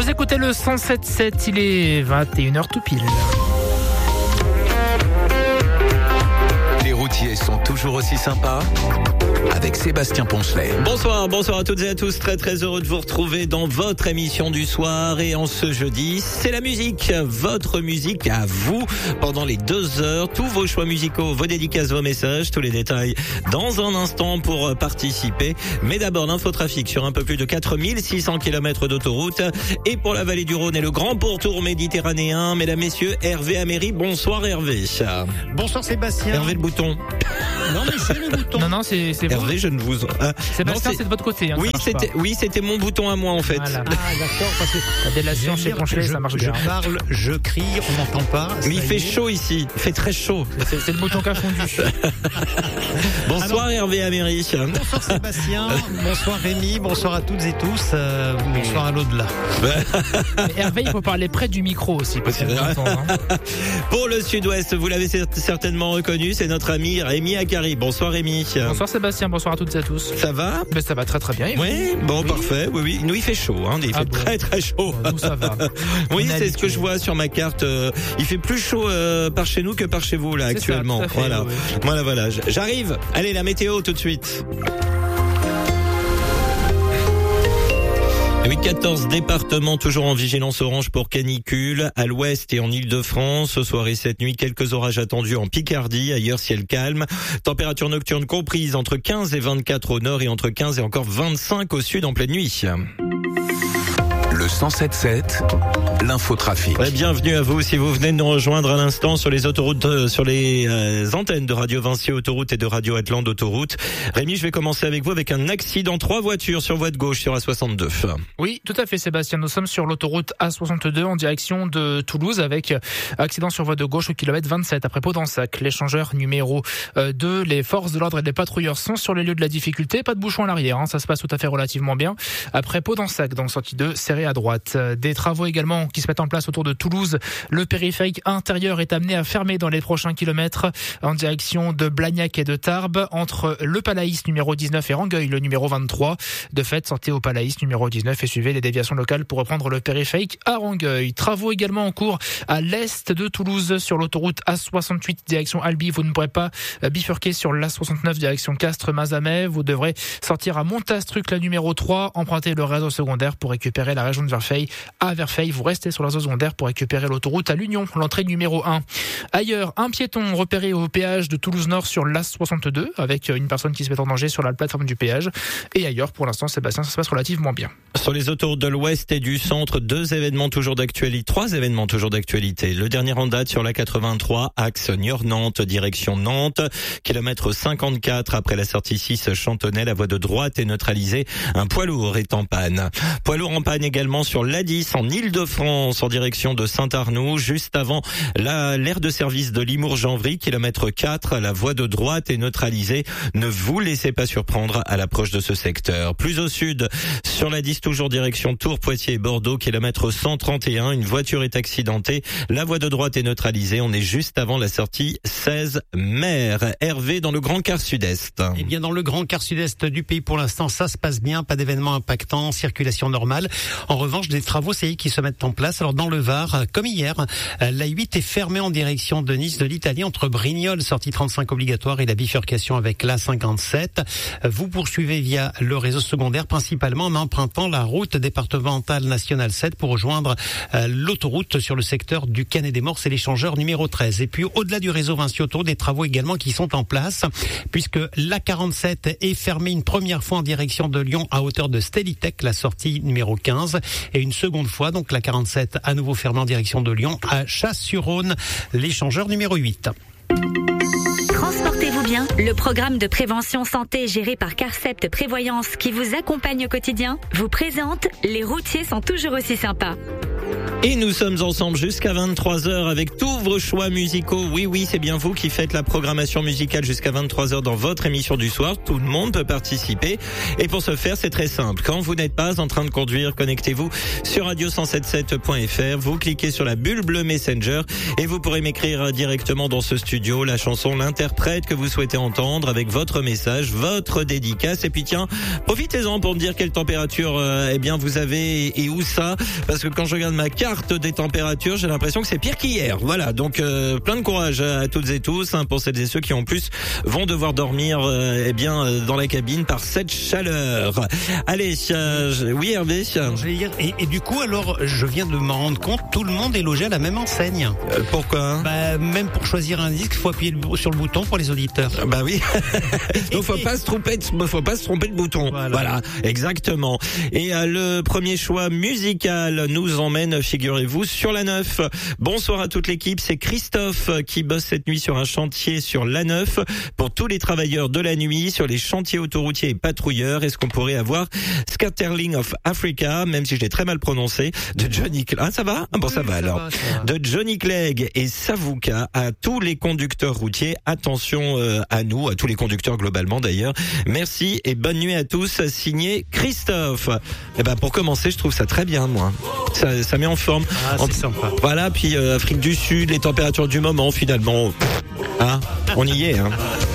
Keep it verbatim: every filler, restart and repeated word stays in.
Vous écoutez le cent sept sept, il est vingt et une heures tout pile. Les routiers sont toujours aussi sympas avec Sébastien Poncelet. Bonsoir, bonsoir à toutes et à tous. Très très heureux de vous retrouver dans votre émission du soir. Et en ce jeudi, c'est la musique. Votre musique à vous pendant les deux heures. Tous vos choix musicaux, vos dédicaces, vos messages, tous les détails dans un instant pour participer. Mais d'abord, l'infotrafic sur un peu plus de quatre mille six cents kilomètres d'autoroute. Et pour la vallée du Rhône et le grand pourtour méditerranéen, mesdames, messieurs, Hervé Améry. Bonsoir Hervé. Bonsoir Sébastien. Hervé le bouton. Non mais c'est le bouton. Non, non, c'est, c'est vous. Hervé, je ne vous... Ah, Sébastien, non, c'est de votre côté. Hein, oui, c'était, oui, c'était mon bouton à moi en fait. Voilà. Ah d'accord, parce que La délation chez Poncelet, je, ça marche je bien. parle, je crie, on m'entend pas. Mais il ça fait y est. chaud ici, il fait très chaud. C'est, c'est le bouton qui a fondu. Bonsoir Alors, Hervé Améry. Bonsoir Sébastien, bonsoir Rémi, bonsoir à toutes et tous, euh, bonsoir à l'au-delà. Mais Hervé, il faut parler près du micro aussi. Parce qu'on entend, hein. Pour le sud-ouest, vous l'avez certainement reconnu, c'est notre ami Rémi Akari. Bonsoir Rémi. Bonsoir Sébastien, bonsoir à toutes et à tous. Ça va? Ben, ça va très très bien. Et vous? Oui, bon, Oui. parfait. Oui, oui. Nous, il fait chaud, hein. Il Ah fait bon. très très chaud. Bon, nous, ça va. Oui, On est c'est ce que habitué. je vois sur ma carte. euh, Il fait plus chaud euh, par chez nous que par chez vous là C'est ça, actuellement. tout à fait, Voilà, oui, oui. voilà, voilà. J'arrive. Allez, la météo tout de suite. Oui, quatorze départements toujours en vigilance orange pour canicule. À l'ouest et en Île-de-France, ce soir et cette nuit, quelques orages attendus en Picardie. Ailleurs, ciel calme. Température nocturne comprise entre quinze et vingt-quatre au nord et entre quinze et encore vingt-cinq au sud en pleine nuit. Le cent sept sept, l'infotrafic. Ouais, bienvenue à vous si vous venez de nous rejoindre à l'instant sur les autoroutes, euh, sur les euh, antennes de Radio Vinci Autoroute et de Radio Atlante Autoroute. Rémi, je vais commencer avec vous avec un accident. Trois voitures sur voie de gauche sur A soixante-deux. Oui, tout à fait Sébastien. Nous sommes sur l'autoroute A soixante-deux en direction de Toulouse avec accident sur voie de gauche au kilomètre vingt-sept après Pau-d'Ensac. L'échangeur numéro deux, les forces de l'ordre et les patrouilleurs sont sur les lieux de la difficulté. Pas de bouchon à l'arrière, hein. Ça se passe tout à fait relativement bien. Après Pau-d'Ensac, donc sortie deux, serré à droite. Des travaux également qui se mettent en place autour de Toulouse. Le périphérique intérieur est amené à fermer dans les prochains kilomètres en direction de Blagnac et de Tarbes entre le Palaïs numéro dix-neuf et Rangueil le numéro vingt-trois. De fait, sortez au Palaïs numéro dix-neuf et suivez les déviations locales pour reprendre le périphérique à Rangueil. Travaux également en cours à l'est de Toulouse sur l'autoroute A soixante-huit direction Albi. Vous ne pourrez pas bifurquer sur l'A soixante-neuf direction Castres-Mazamet. Vous devrez sortir à Montastruc la numéro trois, emprunter le réseau secondaire pour récupérer la région de Verfeil. À Verfeil, vous restez sur la zone secondaire pour récupérer l'autoroute à l'Union, l'entrée numéro un. Ailleurs, un piéton repéré au péage de Toulouse-Nord sur l'A soixante-deux avec une personne qui se met en danger sur la plateforme du péage. Et ailleurs, pour l'instant, Sébastien, ça se passe relativement bien. Sur les autoroutes de l'ouest et du centre, deux événements toujours d'actualité, trois événements toujours d'actualité. Le dernier en date sur la quatre-vingt-trois, axe Niort-Nantes, direction Nantes, kilomètre cinquante-quatre après la sortie six Chantonnay, la voie de droite est neutralisée. Un poids lourd est en panne. Poids lourd en panne également sur l'A dix en Île-de-France en direction de Saint-Arnoux, juste avant la, l'aire de service de Limours-Janvry, kilomètre quatre, la voie de droite est neutralisée. Ne vous laissez pas surprendre à l'approche de ce secteur. Plus au sud, sur l'A dix, toujours direction Tours, Poitiers et Bordeaux, kilomètre cent trente et un, une voiture est accidentée. La voie de droite est neutralisée. On est juste avant la sortie seize Mer. Hervé dans le Grand Quart Sud-Est. Eh bien, dans le grand quart sud-est du pays, pour l'instant, ça se passe bien, pas d'événements impactants, circulation normale. En revanche, des travaux, c'est qui se mettent en place. Alors, dans le Var, comme hier, la huit est fermée en direction de Nice de l'Italie entre Brignoles, sortie trente-cinq obligatoire, et la bifurcation avec l'A cinquante-sept. Vous poursuivez via le réseau secondaire, principalement en empruntant la route départementale nationale sept pour rejoindre euh, l'autoroute sur le secteur du Canet-des-Morses et l'échangeur numéro treize. Et puis, au-delà du réseau Vinci Autoroute, des travaux également qui sont en place, puisque l'A quarante-sept est fermée une première fois en direction de Lyon à hauteur de Stellitech, la sortie numéro quinze, et une seconde fois, donc la quarante-sept à nouveau fermée en direction de Lyon à Chasse-sur-Rhône, l'échangeur numéro huit. Transportez-vous bien, le programme de prévention santé géré par Carcept Prévoyance qui vous accompagne au quotidien vous présente Les routiers sont toujours aussi sympas. Et nous sommes ensemble jusqu'à vingt-trois heures avec tous vos choix musicaux. Oui, oui, c'est bien vous qui faites la programmation musicale jusqu'à vingt-trois heures dans votre émission du soir. Tout le monde peut participer. Et pour ce faire, c'est très simple. Quand vous n'êtes pas en train de conduire, connectez-vous sur radio cent soixante-dix-sept point f r. Vous cliquez sur la bulle bleue Messenger et vous pourrez m'écrire directement dans ce studio la chanson, l'interprète que vous souhaitez entendre avec votre message, votre dédicace. Et puis tiens, profitez-en pour me dire quelle température euh, eh bien vous avez et où ça. Parce que quand je regarde ma carte des températures, j'ai l'impression que c'est pire qu'hier. Voilà, donc euh, plein de courage à toutes et tous, hein, pour celles et ceux qui en plus vont devoir dormir euh, eh bien euh, dans la cabine par cette chaleur. Allez, euh, je... oui Hervé. Je vais dire, et, et du coup, alors, je viens de me rendre compte, tout le monde est logé à la même enseigne. Euh, pourquoi? Bah, même pour choisir un disque, il faut appuyer le, sur le bouton pour les auditeurs. Bah oui. Donc faut pas se tromper, de, faut pas se tromper de bouton. Voilà, voilà, exactement. Et euh, le premier choix musical nous emmène, figurez-vous, sur l'A neuf. Bonsoir à toute l'équipe, c'est Christophe qui bosse cette nuit sur un chantier sur l'A neuf pour tous les travailleurs de la nuit sur les chantiers autoroutiers et patrouilleurs. Est-ce qu'on pourrait avoir Scatterling of Africa, même si je l'ai très mal prononcé, de Johnny Clegg. Ah, ça va? Ah, bon, ça va alors. Ça va, ça va. De Johnny Clegg et Savuka à tous les conducteurs routiers. Attention euh, à nous, à tous les conducteurs globalement d'ailleurs. Merci et bonne nuit à tous. Signé Christophe. Et ben pour commencer, je trouve ça très bien, moi. Ça, ça met en forme. Ah, c'est sympa. Voilà, puis euh, Afrique du Sud, les températures du moment, finalement. Hein, on y est, hein.